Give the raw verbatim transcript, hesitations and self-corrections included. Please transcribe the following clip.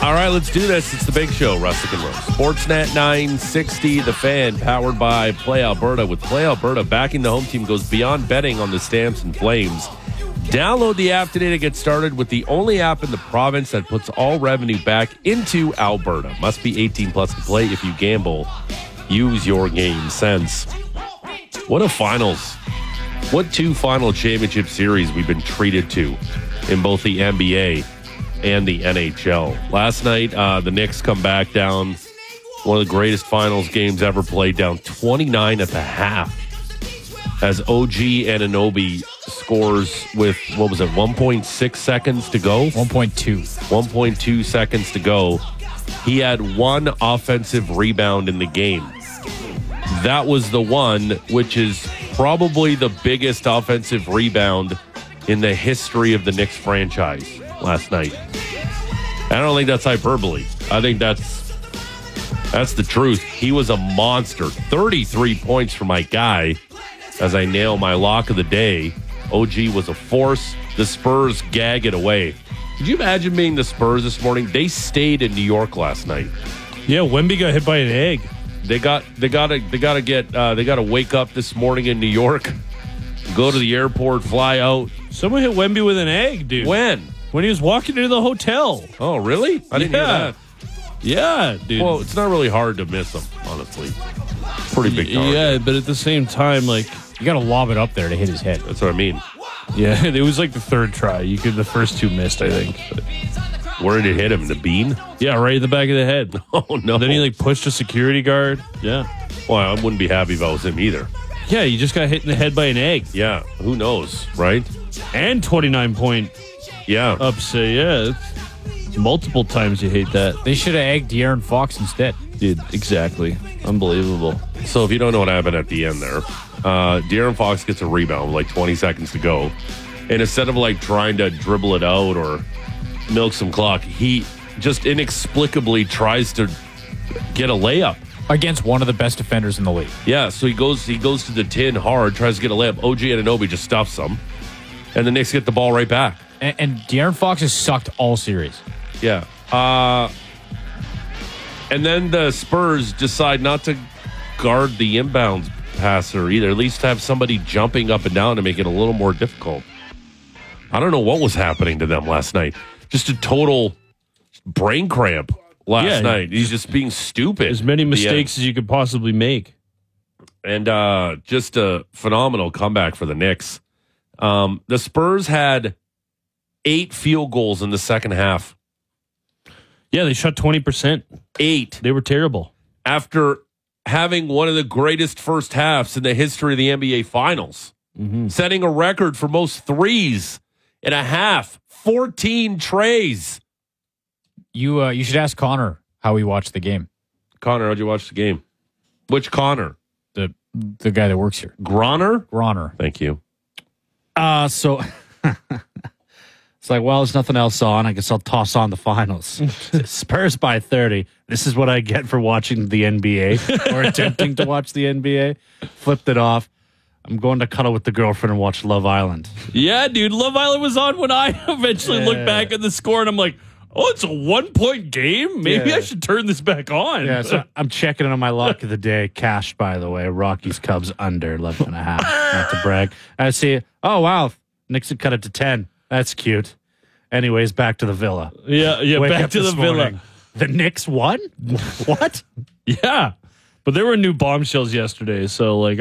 All right, let's do this. It's the Big Show, Rustic and Rose. Sportsnet nine sixty, The Fan, powered by Play Alberta. With Play Alberta, backing the home team goes beyond betting on the Stamps and Flames. Download the app today to get started with the only app in the province that puts all revenue back into Alberta. Must be eighteen plus to play. If you gamble, use your game sense. What a finals. What two final championship series we've been treated to in both the N B A and the N H L. Last night, uh, the Knicks come back down. One of the greatest finals games ever played, down twenty-nine at the half. As O G Anunoby scores with, what was it, one point six seconds to go? one point two. one point two seconds to go. He had one offensive rebound in the game. That was the one, which is probably the biggest offensive rebound in the history of the Knicks franchise last night. I don't think that's hyperbole. I think that's that's the truth. He was a monster. thirty-three points for my guy as I nail my lock of the day. O G was a force. The Spurs gag it away. Could you imagine being the Spurs this morning? They stayed in New York last night. Yeah, Wemby got hit by an egg. They got they gotta they gotta get uh, they gotta wake up this morning in New York, go to the airport, fly out. Someone hit Wemby with an egg, dude. When? When he was walking into the hotel. Oh, really? I didn't yeah. hear that. Yeah, dude. Well, it's not really hard to miss them, honestly. Pretty big target. Yeah, but at the same time, like, You got to lob it up there to hit his head. That's what I mean. yeah, it was like the third try. You could the first two missed, I think. Where did it hit him? In the bean? Yeah, right in the back of the head. Oh, no. Then he like pushed a security guard. Yeah. Well, I wouldn't be happy if I was him either. Yeah, you just got hit in the head by an egg. Yeah, who knows, right? And twenty-nine point Yeah. upset. Yeah, it's multiple times you hate that. They should have egged De'Aaron Fox instead. Dude, exactly. Unbelievable. So if you don't know what happened at the end there, uh, De'Aaron Fox gets a rebound with like twenty seconds to go. And instead of like trying to dribble it out or milk some clock, he just inexplicably tries to get a layup. Against one of the best defenders in the league. Yeah, so he goes he goes to the tin hard, tries to get a layup. O G Anunoby just stuffs him. And the Knicks get the ball right back. And, and De'Aaron Fox has sucked all series. Yeah. Uh, and then the Spurs decide not to guard the inbounds passer either. At least have somebody jumping up and down to make it a little more difficult. I don't know what was happening to them last night. Just a total brain cramp last Yeah. night. He's just being stupid. As many at the mistakes as you could possibly make. end. And uh, just a phenomenal comeback for the Knicks. Um, the Spurs had eight field goals in the second half. Yeah, they shot twenty percent. Eight. They were terrible. After having one of the greatest first halves in the history of the N B A Finals. Mm-hmm. Setting a record for most threes in a half. fourteen trays. You uh, you should ask Connor how he watched the game. Connor, how'd you watch the game? Which Connor? The the guy that works here. Groner? Groner. Thank you. Uh, so it's like, well, there's nothing else on. I guess I'll toss on the finals. Spurs by thirty. This is what I get for watching the N B A or attempting to watch the N B A. Flipped it off. I'm going to cuddle with the girlfriend and watch Love Island. Yeah, dude. Love Island was on when I eventually Yeah. looked back at the score and I'm like, oh, it's a one-point game? Maybe Yeah. I should turn this back on. Yeah, so I'm checking in on my lock of the day. Cash, by the way. Rockies Cubs under eleven and a half. Not to brag. I see, oh, wow. Knicks had cut it to ten. That's cute. Anyways, back to the villa. yeah, yeah. Wake back up to the this villa. morning. The Knicks won? What? Yeah. But there were new bombshells yesterday, so like